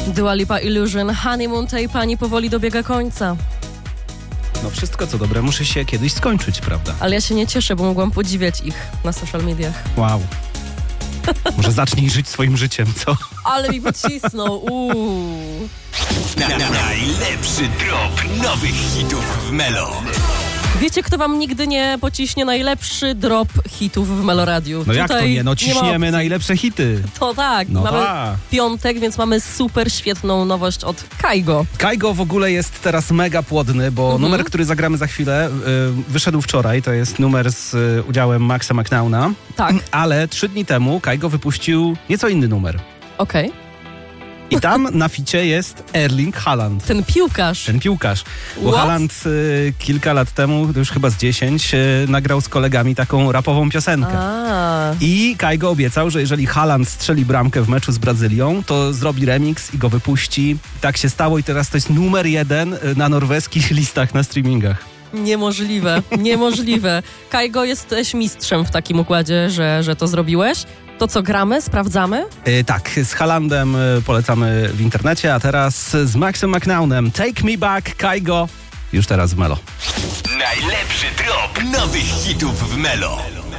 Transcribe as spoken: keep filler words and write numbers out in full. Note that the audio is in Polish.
Dua Lipa Illusion, Honeymoon tej pani powoli dobiega końca. No wszystko co dobre musi się kiedyś skończyć, prawda? Ale ja się nie cieszę, bo mogłam podziwiać ich na social mediach. Wow. Może zacznij żyć swoim życiem, co? Ale mi pocisnął, uuu. Na, na, najlepszy drop nowych hitów w Melo. Wiecie, kto wam nigdy nie pociśnie najlepszy drop hitów w Meloradiu? No jak to nie? No ciśniemy nie najlepsze hity. To tak, No mamy ta. piątek, więc mamy super świetną nowość od Kaigo. Kaigo w ogóle jest teraz mega płodny, bo Mhm. numer, który zagramy za chwilę, y, wyszedł wczoraj. To jest numer z y, udziałem Maxa McNowna. Tak, Ale trzy dni temu Kaigo wypuścił nieco inny numer. okej. I tam na ficie jest Erling Haaland. Ten piłkarz. Ten piłkarz. Bo What? Haaland y, kilka lat temu, to już chyba z dziesięć, y, nagrał z kolegami taką rapową piosenkę. A, I Kaigo obiecał, że jeżeli Haaland strzeli bramkę w meczu z Brazylią, to zrobi remix i go wypuści. Tak się stało i teraz to jest numer jeden y, na norweskich listach na streamingach. niemożliwe, niemożliwe. Kaigo, jesteś mistrzem w takim układzie, że, że to zrobiłeś. To co, gramy? Sprawdzamy? Y, tak, z Haalandem y, polecamy w internecie, a teraz z Maxem McNownem. Take Me Back, Kaigo, już teraz w Melo. Najlepszy drop nowych hitów w Melo.